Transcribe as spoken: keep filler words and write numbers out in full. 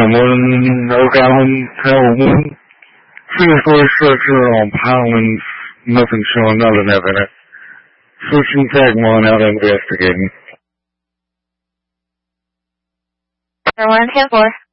們有間喺澳門非說設置on Parliament's nothing showing nothing evidence. Searching tag one out investigating. one ten four.